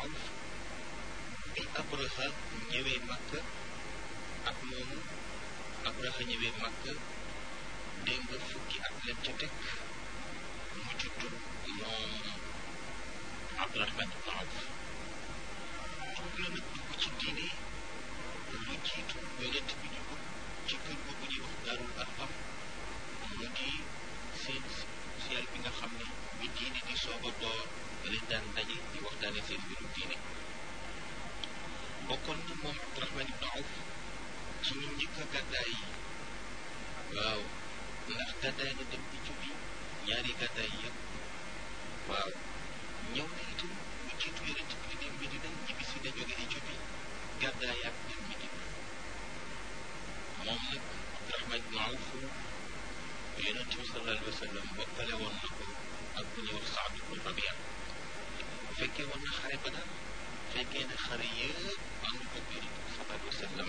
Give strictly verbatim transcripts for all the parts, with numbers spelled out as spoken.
Awf bi Abraha ñëwee Makka ak moomu Abraha ñëwee Makka dégg nga fukki at leen ca teg mu juddu moom Abdurahman ibn Awf tuub na nag dugg ci diine lu jiitu yonent bi di ko ci kër boobu ñuy wax Daarul Arqam mu di seen siyaal bi nga xam ne bi diine di soog a door leen daan daje di waxtaane seen mbirum diine bokkoon na moom Abdurahman ibn Awf ci ñu njëkk a gàddaay yi waaw ndax gàddaay na dem Éthiopie ñaari gàddaay yi yëpp waaw ñëw na itam lu jiitu yonent bi di dem Medina ñibbisi na jóge Éthiopie gàddaay ak dem Medina moom nag Abdurahman ibn Awf yonent bi sallallahu alayhi wa sallam bokkale woon na ko ak bu ñuy wax Saad ibn Rabia fekkee woon na xare ba daal fekkee na xare yëpp ànd ko bi sallallahu alayhi wa sallam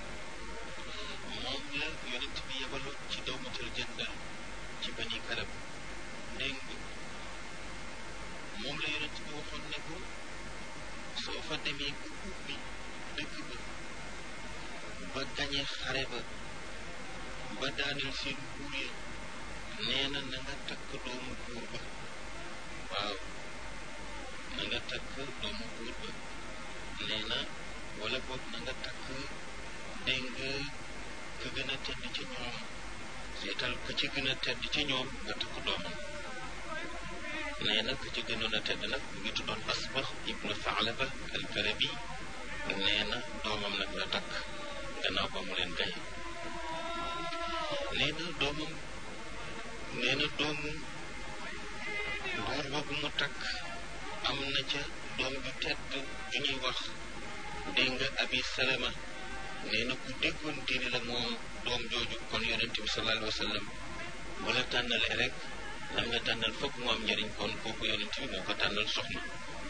moom la yonent bi yebaloon ci dawmatul jandal ci Bani Kalab dégg nga moom la yonent bi waxoon ne ko soo fa demee bu ubbi dëkk ba ba gañe xare ba ba daaneel seen buur ya nee na na nga takk doomu buur ba waaw na nga takk doomu buur ba nee na wala boog na nga takk dégg nga ka gën a tedd ci ñoom seetal ka ci gën a tedd ci ñoom nga takk doomam nee na ka ci gënoon a tedd nag mu ngi tuddoon Asbax ibnu Thalaba al-Kalabi nee na doomam nag la takk gannaaw ba mu leen gaye nee na doomam nee na doomu buur boobu mu takk am na ca doom ju tedd ju ñuy wax dégg nga Abi Salama nee na ku déggoon diine la moom doom jooju kon yonent bi sallallahu alayhi wa sallam bu la tànnalee rek lam la tànnal fokk mu am njëriñ kon kooku yonent bi moo ko tànnal soxna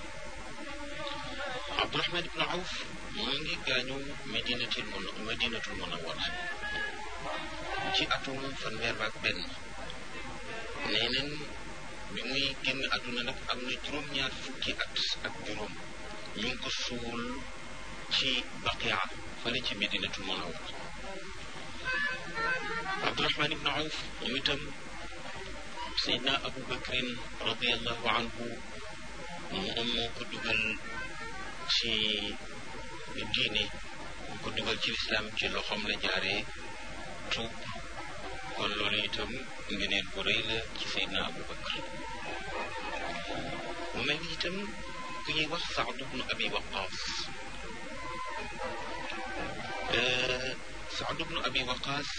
Abdurahman ibn Awf mu ngi gaañu Madinatul mun Madinatul Munawwara ci atum fanweer ak benn nee neen bi muy génn àdduna nag am na juróom-ñaar fukki at ak juróom ñu ngi ko suul ci Baqia fële ci Madinatul Munawwara Abdurahman ibn Awf ñu itam Seydina Abu Bakrin radiallahu anhu moom moo ko dugal ci diine moo ko dugal ci lislaam ci loxoom la jaaree tuub kon loolu itam ngeneen bu rëy la ci Seydina Abu Bakr mu mel ni itam ku ñuy wax Saad ibnu Abi Waqaas Saad ibnu Abi Waqaas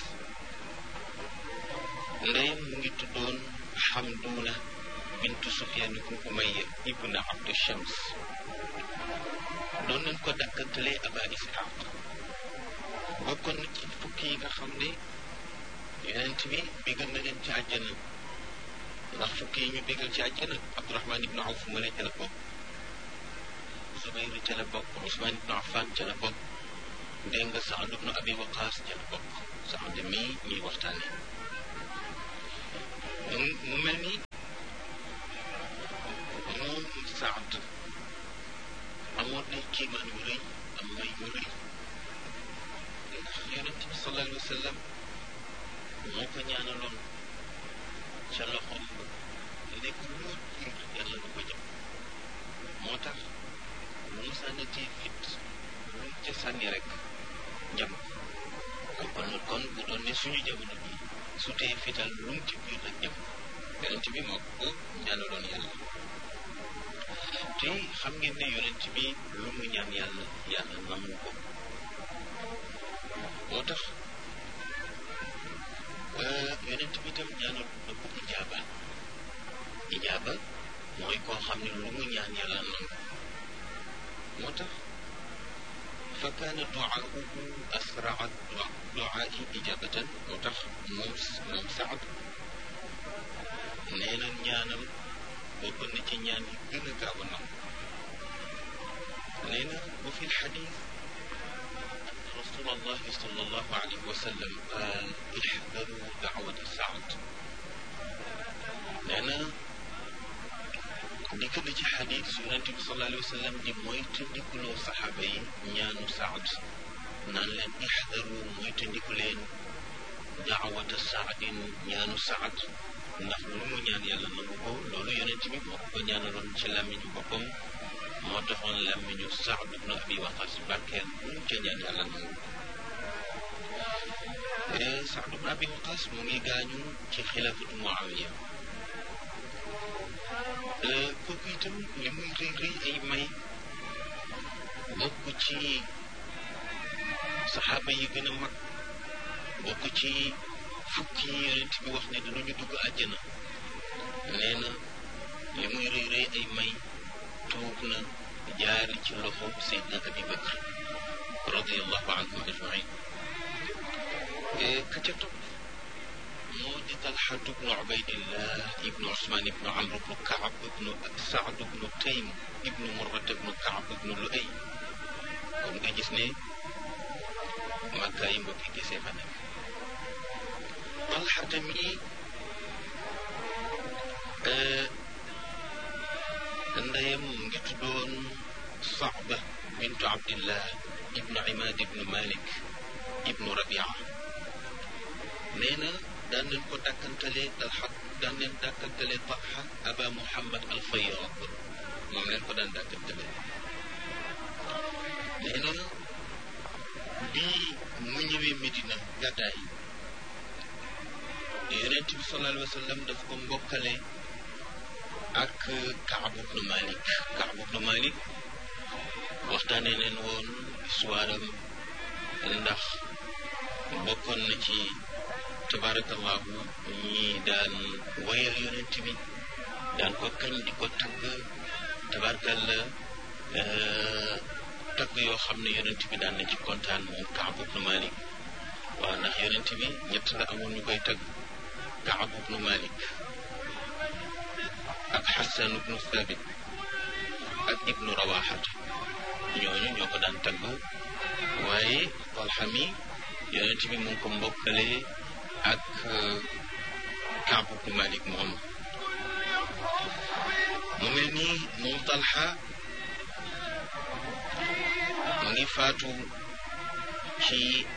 ndeyam mu ngi tuddoon Hamduna bintu Sufyaan ibnu Umayya ibnu Abdu Shams doon nañ ko dakkantalee Aba Isxaaq bokkoon na ci fukki yi nga xam ne yonent bi bégal na leen ci àjjana ndax fukki yi ñu bégal ci àjjana Abdurahman ibnu Awf ma ne ca la bokk Zubayr ca la bokk Usmaan ibnu Affaan ca la bokk dégg nga Saad ibnu Abi Waqaas ca la bokk Saad mii ñuy waxtaane mu mel ni moom Saad amoon nay kiimaan yu rëy am may yu rëy ndax yonent bi sallallahu alayhi wa sallam moo ko ñaanaloon ca loxoom ba nekk loo jiir yàlla na ko jëm moo tax lu mu sànnatee fit lu ca sànni rek jam kon kon bu doon ne suñu jamono bi su tee fital lu mu ci biir rek jam yonent bi moo ko ñaanaloon yàlla te xam ngeen ne yonent bi lu mu ñaan yàlla yàlla nangu ko moo tax yonent bi itam ñaanal na ko ijaaba ijaaba mooy koo xam ne lu mu ñaan yàlla nangu moo tax fa kaana du'aa'uhu asra'a du'aa'i ijaabatan moo tax moom moom Saad nee na ñaanam bokk na ci ñaan yi gën a gaaw a nangu nee na wa fi l-hadiis رسول الله صلى الله عليه وسلم قال احذروا دعوة سعد لأن dikk na ci xadis yonent bi sallallahu alayhi wa sallam di mooy tëndikuloo saxaaba yi ñaanu Saad naan leen ixdaru mooy tëndiku leen daawata saadin ñaanu Saad ndax lu mu ñaan yàlla nangu ko loolu yonent bi moo ko ñaanaloon ci làmmiñu boppam moo taxoon làmmiñu Saad ibnu Abi Waqaas barkeel lu mu ca ñaan yàlla nangu ko Saad ibnu Abi Waqaas mu ngi gaañu ci xilaafatu Muawiya kooku itam li muy rëy rëy ay may bokk ci saxaaba yi gën a mag bokk ci fukki yi yonent bi wax ne dinañu dugg àjjana nee na li muy rëy rëy ay may tuub na jaari ci loxo Seydina Abi Bakr radiyallahu anhum ajmain ka ca topp moo di Talxatu bnu Ubaydillah ibnu Usmaan ibnu Amr ibnu Kaab ibnu Saad ibnu Taym ibnu Murrata ibnu Kaab ibnu Luay kon nga gis ne Makka yi mbokki gisee fa nekk Talxata mi ndeyam mu ngi tuddoon Saaba bintu Abdillah ibnu Imaad ibnu Malik ibnu Rabia nee na daan nañ ko dàkkantalee Talxa daan nañ dàkkantalee Talxa Aba Muhammad al Fayyad moom leen ko daan dàkkantalee nee na bii mu ñëwee Medina gàddaay Yonent bi sallallahu alayhi wa sallam daf ko mbokkale ak Kaab ibnu Malik Kaab ibnu Malik waxtaanee leen woon histoire am ndax bokkoon na ci tabarakallahu ñi daan wayal yonent bi daan ko kañ di ko tagg tabarakalla tagg yoo xam ne yonent bi daan na ci kontaan moom Kaab ibnu Malik waaw ndax yonent bi ñett la amoon ñu koy tagg Kaab ibnu Malik ak Xasan ibnu Thabit ak ibnu Rawaxat ñooñu ñoo ko daan tagg waaye Talxa mi yonent bi mu ngi ko mbokkale ak Kaab ibnu Malik moom mu mel ni moom Talxa mu ngi faatu ci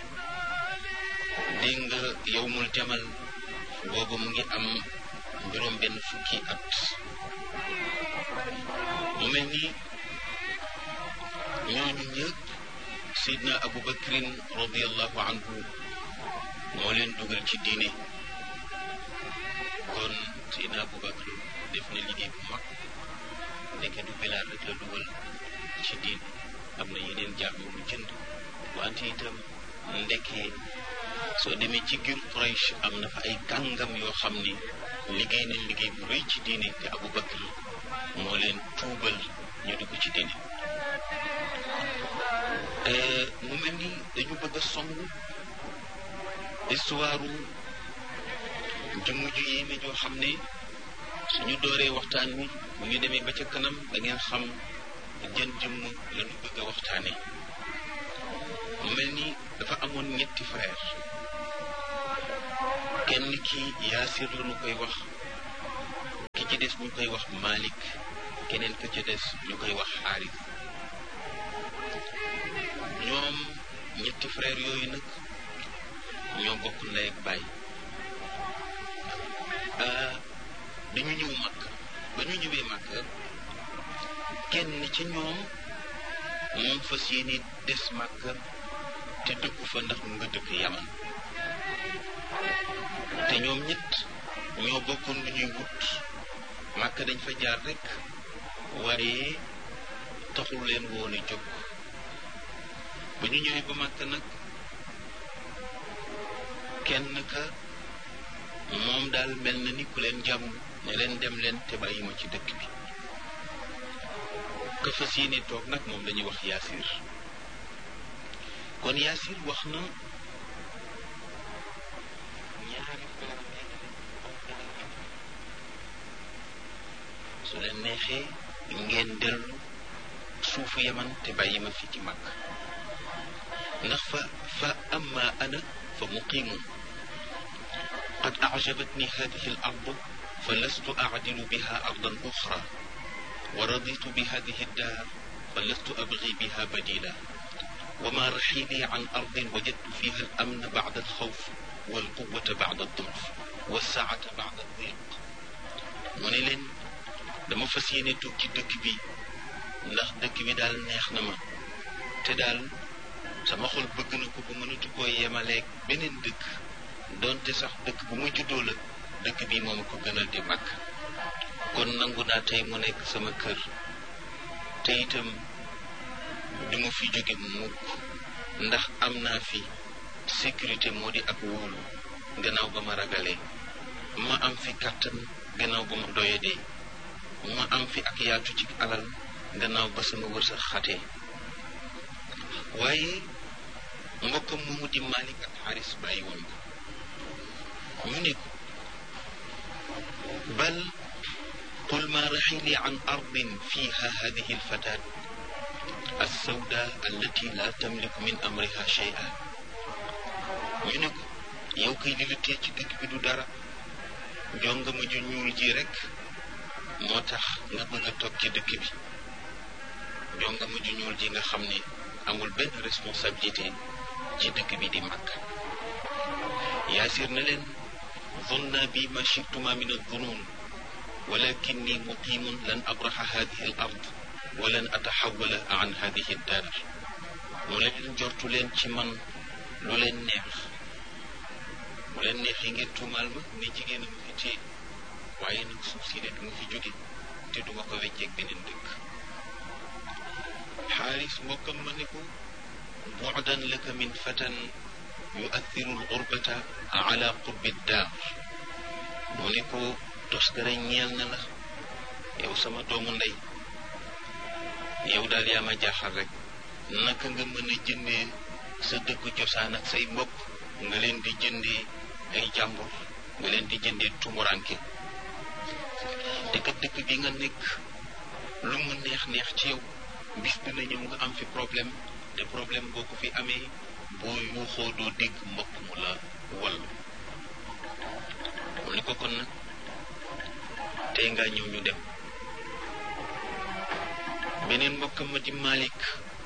dégg nga yowmul jamal boobu mu ngi am juróom benn fukki at mu mel ni ñooñu ñëpp Seydina Abu Bakrin radiallahu anhu moo leen dugal ci diine kon Seydina Abu Bakr def na liggéey bu mag ndeke du Bilaal rek la dugal ci diine am na yeneen jaam yu mu jënd wante itam ndeke soo demee ci giir Quraysh am na fa ay kàngam yoo xam ni liggéey nañ liggéey bu rëy ci diine te Abu Bakr moo leen tuubal ñu dugg ci diine mu mel ni dañu bëgg a song histoire jëmm ju yéeme joo xam ne suñu dooree waxtaan wi bu ñu demee ba ca kanam da ngeen xam jën jëmm la ñu bëgg a waxtaane mu mel ni dafa amoon ñetti frère kenn ki Yaasir la ñu koy wax ki ci des ñu koy wax Malik keneen ka ca des ñu koy wax Xaaris ñoom ñetti frère yooyu nag ñoo bokk ndey ak baay dañu ñëw màkk ba ñu ñëwee màkk kenn ci ñoom moom fas yéene des màkk te dëkku fa ndax mu nga dëkk Yaman te ñoom ñett ñoo bokkoon lu ñuy wut màkk dañ fa jaar rek waaye taxul leen woon a jóg ba ñu ñëwee ba màkk nag kenn ka moom daal mel na ni ku leen jàmm ne leen dem leen te bàyyi ma ci dëkk bi ka fas yéene toog nag moom lañuy wax Yaasir kon Yaasir wax na ñaari su leen neexee ngeen dellu suufu Yaman te bàyyi ma fi ci Makka ndax fa fa amma ana fa muqimun qad a'jabatni hadhihi al-ardu fa lastu a'dilu biha ardan ukhra wa raditu bi hadihi daar fa lastu abgi biha badila wa ma raxili an ardin wajadtu fiha al amna bacda al xawf wal quwata bacda al duf wa saata bacda al diq mu ne leen dama fas yéene toog ci dëkk bi ndax dëkk bi daal neex na ma te daal sama xol bëgg na ko ba mënatu koo yemaleeg beneen dëkk doonte sax dëkk bu ma juddoo la dëkk bi moom ko gënal di mag kon nangu naa tey mu nekk sama kër te itam du ma fi jóge mukk ndax am naa fi sécurité moo di ak wóolu gannaaw ba ma ragalee ma am fi kàttan gannaaw ba ma doyadee ma am fi ak yaatu ci alal gannaaw ba sama wërsëg xatee waaye mbokkam moomu di Malik ak Xaaris bàyyi woon ko ñu ne ko bal qul ma raxili an ardin fiha hadihi alfatat alsawda allati la tamliku min amriha shay'a ñu ne ko yow kay li la tee ci dëkk bi du dara jongama ju ñuul ji rek moo tax nga bëgg a toog ci dëkk bi jongama ju ñuul ji nga xam ne amul benn responsabilité ci dëkk bi di mag yaasir na leen zunna bi ma chituma min alzunun walakinni muqimun lan abraxa hadihi al ard wa lan ataxawala an hadihi daar mu leen jortu leen ci man lu leen neex mu leen neex yi ngeen tuumaal ma ne jigéen a ma fi téye waaye nag suuf si de du ma fi jóge te duma ko wecceeg beneen dëkk xaaris mbokkam ma ne ko bu'dan laka min fatan yu'athiru al-ghurbata ala qurbi daar mu ne ko toskare ñeel na la yow sama doomu ndey yow daal yaa ma jaaxal rek naka nga mën a jëndee sa dëkku cosaan ak say mbokk nga leen di jëndee ay jàmbur nga leen di jëndee tumuranke te kat dëkk bi nga nekk lu mu neex neex ci yow bis dina ñëw nga am fi problème te problème boo ko fi amee boo yuuxoo doo dégg mbokk mu la wallu mu ni ko kon nag tey nga ñëw ñu dem beneen mbokkam ma di Malik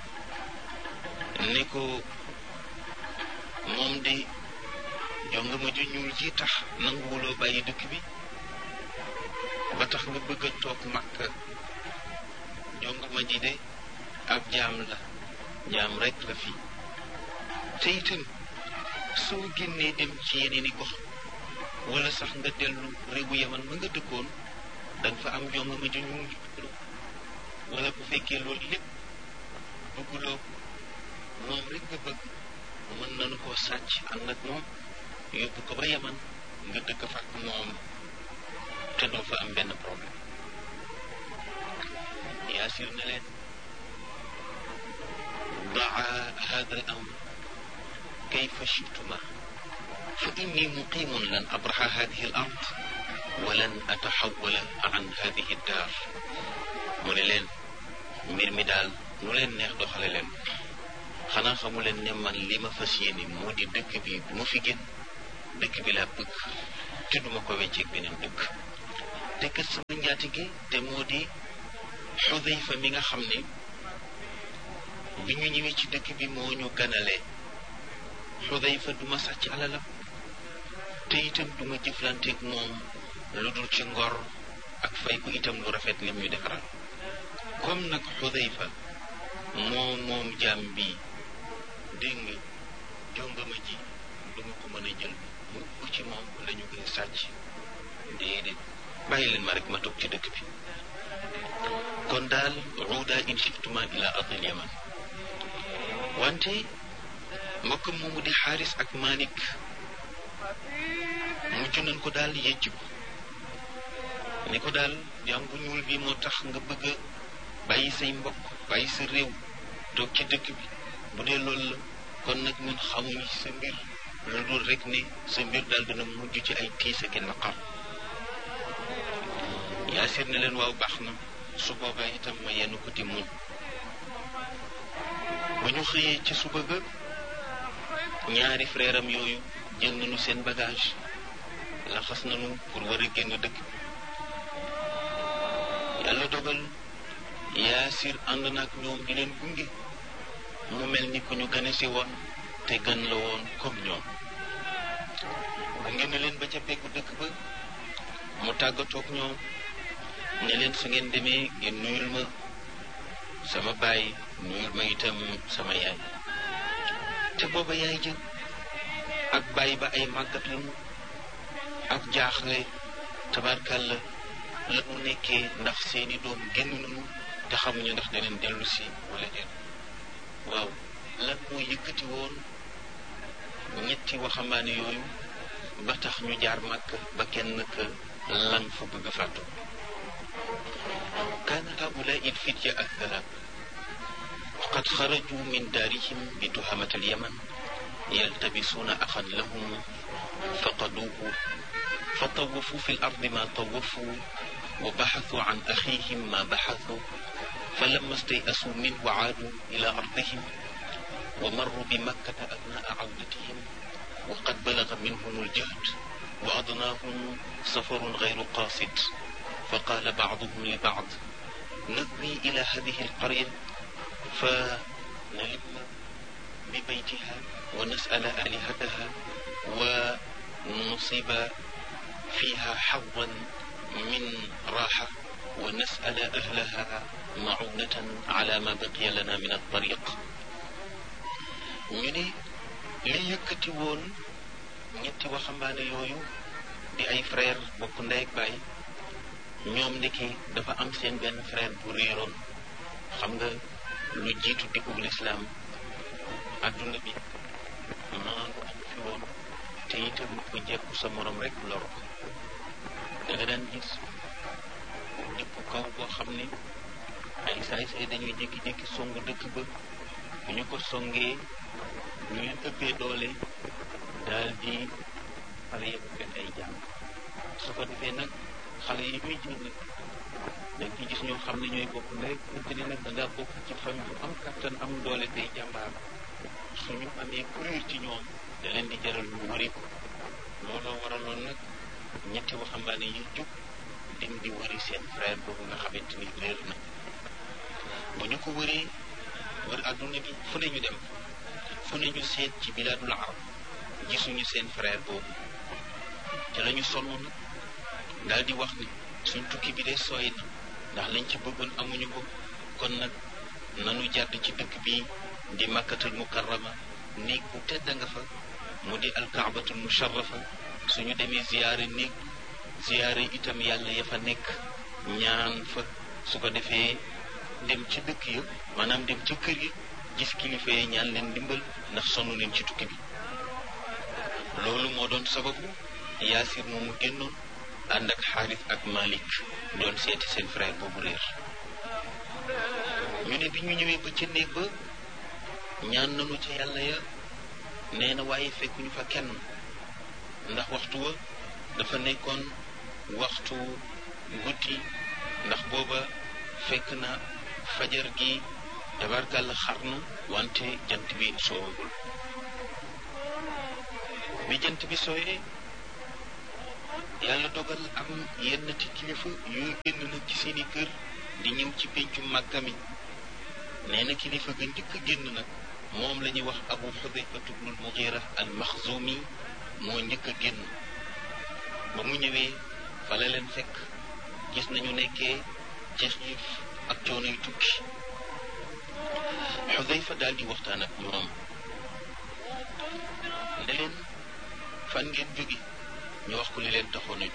ne ko moom de jonga ma ju ñuul ji tax nanguwuloo bàyyi dëkk bi ba tax nga bëgg a toog Makka jonga ma ji de ab jaam la jaam rek la fi te itam soo génnee dem ci yeneen i gox wala sax nga dellu réewu Yaman ma nga dëkkoon danga fa am jonga ma ju ñuul wala bu fekkee loolu lépp bëgguloo moom rek nga bëgg mën nañu koo sàcc ànd ak moom yóbbu ko ba Yaman nga dëkk fa ak moom te doo fa am benn problème yaasir na leen daa hada al amr kayfa shituma fa inni muqimun lan abraha hadihi al ard wa lan ataxawala an hadihi daar mu ne leen mbir mi daal nu leen neex doxale leen xanaa xamu leen ne man li ma fas yéene moo di dëkk bi bu ma fi génn dëkk bi laa bëgg te duma ko wecceeg beneen dëkk te kat sama njaatige te moo di Xudayfa mi nga xam ne bi ñu ñëwee ci dëkk bi moo ñu ganalee Xudayfa du ma sàcc alalam te itam du ma jëflanteeg moom lu dul ci ngor ak fay ko itam lu rafet lim ñu defaral comme nag Xudayfa moo moom jaam bi dégg nga jongama ji du ma ko mën a jël mu ko ci moom la ñu koy sàcc déedéet bàyyi leen ma rek ma toog ci dëkk bi kon daal ruuda in shiftuma ila ardil yaman wante mbokkam moomu di Xaaris ak Malik mujj nañ ko daal yëcc ko ni ko daal jaam bu ñuul bi moo tax nga bëgg a bàyyi say mbokk bàyyi sa réew toog ci dëkk bi bu dee loolu la kon nag ñun xamuñu ci sa mbir lu dul rek ne sa mbir daal dina mujj ci ay tiis ak naqar yaasir ne leen waaw baax na su boobaa itam ma yenn ko di muñ ba ñu xëyee ci suba ga ñaari frère am yooyu jël nañu seen bagage laxas nañu pour war a génn dëkk yàlla dogal Yaasir ànd naag ñoom di leen gunge mu mel ni ku ñu gane si woon te gën la woon comme ñoom gunge na leen ba ca peggu dëkk ba mu tàggatoog ñoom ne leen su ngeen demee ngeen nuyul ma sama baay nuyul ma itam sama yaay te booba yaay jë ak baay ba ay màggat lañu ak jaaxle tabarkàlla la mu nekkee ndax seeni doom génn nañu te xamuñu ndax daneen dellu si wala déet waaw lan moo yëkkati woon ñetti waxambaane yooyu ba tax ñu jaar màkk ba kenn ka lan fa bëgg a fàttu kaana haulaai alfitya athalaat وقد خرجوا من دارهم بتهمة اليمن يلتبسون أخا لهم فقدوه فطوفوا في الأرض ما طوفوا وبحثوا عن أخيهم ما بحثوا فلما استيأسوا منه عادوا إلى أرضهم ومروا بمكة أثناء عودتهم وقد بلغ منهم الجهد وأضناهم سفر غير قاصد فقال بعضهم لبعض نذهب إلى هذه القرية فنلم ببيتها ونسأل آلهتها ونصيب فيها حظا من راحة ونسأل أهلها معونة على ما بقي لنا من الطريق ñu ne li yëkkati woon ñetti waxambaane yooyu di ay frère bokk ndey ak baay ñoom ndeke dafa am seen benn frère bu réeroon xam nga lu jiitu dikkug lislaam adduna bi maandu am fi woon te itam ku jekku sa morom rek lor da nga daan gis dëkk kaw boo xam ne ay saay-saay dañuy jékki-jékki songu dëkk ba bu ñu ko songee ñu leen ëppee doole daal di xale yëpp benn ay jàmm su ko defee nag xale yi muy jël nag dañ ci gis ñoo xam ne ñooy bokk rek ënt ni nag da ngaa bokk ci famille bu am kattan am doole tey jàmbaar suñu amee kuréel ci ñoom da leen di jaral lu wari ko looloo waraloon nag ñetti waxambaane yi jóg dem di wari seen frère boobu nga xamante ni réer na bu ñu ko wëree wër adduna bi fu ne ñu dem fu ne ñu seet ci bilaadul arab gisuñu seen frère boobu te la ñu sonn nag daal di wax ni suñ tukki bi de sooy na ndax lañ ci bëggoon amuñu ko kon nag nanu jàdd ci dëkk bi di makkatul mukarrama néeg bu tedd nga fa mu di alkaabatul musharrafa suñu demee ziyaare néeg ziyaare itam yàlla ya fa nekk ñaan fa su ko defee dem ci dëkk ya maanaam dem ci kër yi gis kilifa yi ñaan leen dimbal ndax sonn nañ ci tukki bi loolu moo doon sababu Yaasir moomu génnoon ànd ak Xaaris ak Malik doon seeti seen frère boobu réer ñu ne bi ñu ñëwee ba ca néeg ba ñaan nañu ca yàlla ya nee na waaye fekkuñu fa kenn ndax waxtu wa dafa nekkoon waxtu guddi ndax booba fekk na fajar gi tabarkàlla xar na wante jant bi soowagul bi jant bi sooyee yàlla dogal am yenn ti kilifa yuy génn nag ci seeni kër di ñëw ci péncu Makka mi nee na kilifa ga njëkk a génn nag moom la ñuy wax Abu Xudayfa ibnul Mughira al Maxzumi moo njëkk a génn ba mu ñëwee fa la leen fekk gis nañu nekkee ci xiif ak coono yu tukki Xudayfa daal di waxtaan ak ñoom ne leen fan ngeen jóge ñu wax ko li leen taxoon a